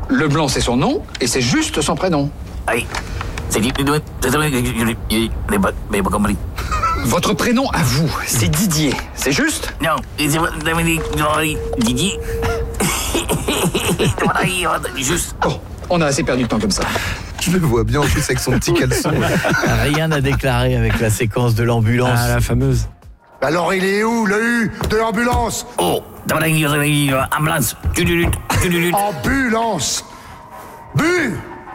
Le blanc, c'est son nom, et c'est juste son prénom. Oui. C'est dit, mais pas compris. Votre prénom à vous, c'est Didier, c'est juste? Non, c'est Didier. Juste. Bon, on a assez perdu de temps comme ça. Je le vois bien en plus avec son petit caleçon. Rien à déclarer avec la séquence de l'ambulance. Ah, la fameuse. Alors il est où, le U de l'ambulance? Oh, ambulance. Ambulance. Bu.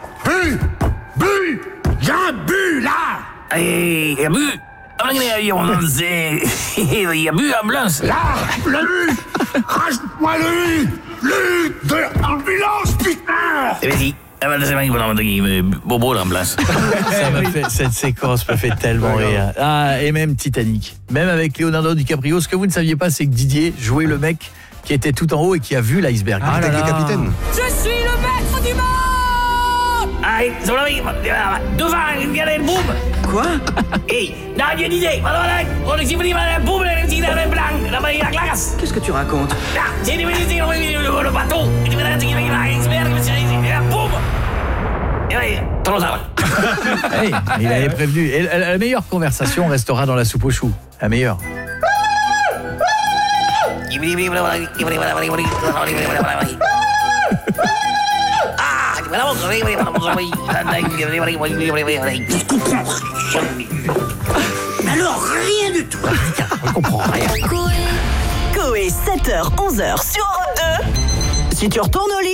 Y'a un bu, là. Il y a bu. Il y a bu, ambulance. Là, le U. Rajoute-moi le U. Le U de l'ambulance, putain. C'est vas-y. Bobo, l'ambulance. Cette séquence me fait tellement rire. Ah, et même Titanic. Même avec Leonardo DiCaprio, ce que vous ne saviez pas, c'est que Didier jouait le mec qui était tout en haut et qui a vu l'iceberg. Ah, avec le capitaine. Je suis le maître du monde. Allez, devant, il y a le boum. Quoi? Hey, non, il y a une idée. On est sifflé, le boum, le petit blanc, la baille à la glace. Qu'est-ce que tu racontes? Là, c'est le bateau. Il va l'iceberg, boum. Et oui, trop tard. Hey, il avait prévenu. Et la meilleure conversation restera dans la soupe aux choux. La meilleure. Alors, rien du tout. On comprend rien. Coé, 7h, 11h sur Europe 2. Si tu retournes au lit.